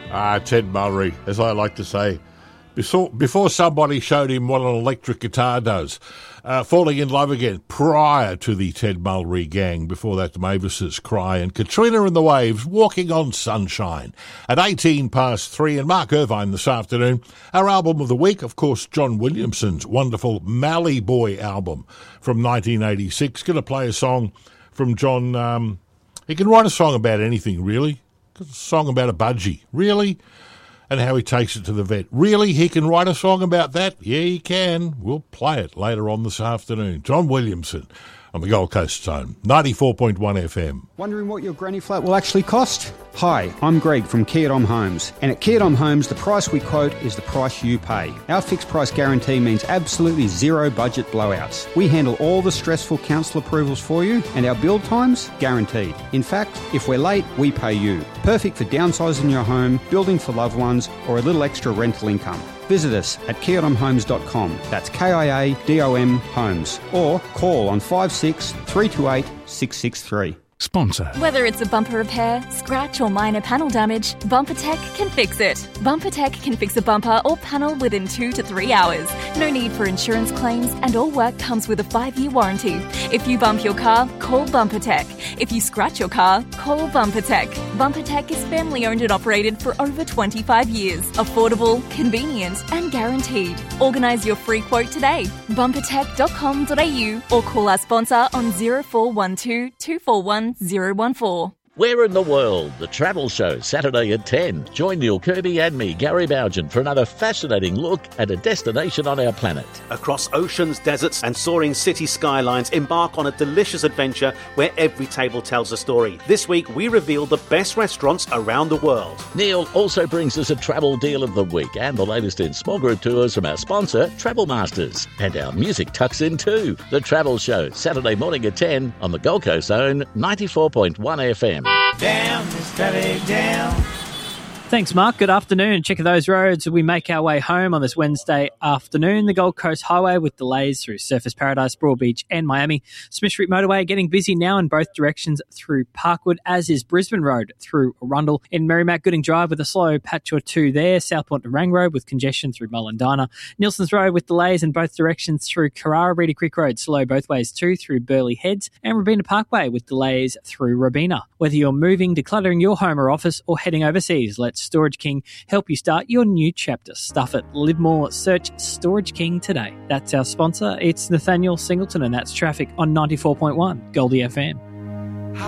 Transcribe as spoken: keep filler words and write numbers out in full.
Ah, Ted Mulry, as I like to say, before, before somebody showed him what an electric guitar does. Uh, falling in love again, prior to the Ted Mulry gang, before that Mavis's Cry, and Katrina and the Waves, Walking on Sunshine, at eighteen past three, and Mark Irvine this afternoon. Our album of the week, of course, John Williamson's wonderful Mally Boy album from nineteen eighty-six. Going to play a song from John. Um, he can write a song about anything, really. A song about a budgie, really? And how he takes it to the vet. Really? He can write a song about that? Yeah, he can. We'll play it later on this afternoon. John Williamson on the Gold Coast Zone, ninety-four point one F M. Wondering what your granny flat will actually cost? Hi, I'm Greg from Kia Dom Homes. And at Kia Dom Homes, the price we quote is the price you pay. Our fixed price guarantee means absolutely zero budget blowouts. We handle all the stressful council approvals for you, and our build times, guaranteed. In fact, if we're late, we pay you. Perfect for downsizing your home, building for loved ones, or a little extra rental income. Visit us at kia dom homes dot com. That's K I A D O M Homes. Or call on five six three two eight six six three. Sponsor. Whether it's a bumper repair, scratch or minor panel damage, BumperTech can fix it. BumperTech can fix a bumper or panel within two to three hours. No need for insurance claims, and all work comes with a five-year warranty. If you bump your car, call BumperTech. If you scratch your car, call BumperTech. BumperTech is family owned and operated for over twenty-five years. Affordable, convenient and guaranteed. Organise your free quote today. bumper tech dot com dot a u or call our sponsor on zero four one two, two four one zero one four. Where in the world? The Travel Show, Saturday at ten. Join Neil Kirby and me, Gary Bougen, for another fascinating look at a destination on our planet. Across oceans, deserts and soaring city skylines, embark on a delicious adventure where every table tells a story. This week, we reveal the best restaurants around the world. Neil also brings us a travel deal of the week and the latest in small group tours from our sponsor, Travel Masters. And our music tucks in too. The Travel Show, Saturday morning at ten on the Gold Coast Zone, ninety-four point one F M. Down, steady down. Thanks, Mark. Good afternoon. Checking those roads. We make our way home on this Wednesday afternoon. The Gold Coast Highway with delays through Surfers Paradise, Broadbeach and Miami. Smith Street Motorway getting busy now in both directions through Parkwood, as is Brisbane Road through Arundel. In Merrimack, Gooding Drive with a slow patch or two there. Southport to Rang Road with congestion through Mullendana. Nilson's Road with delays in both directions through Carrara. Reedy Creek Road slow both ways too through Burleigh Heads. And Robina Parkway with delays through Robina. Whether you're moving, decluttering your home or office, or heading overseas, let's Storage King help you start your new chapter. Stuff it. Live more. Search Storage King today. That's our sponsor. It's Nathaniel Singleton, and that's traffic on ninety-four point one Goldie F M.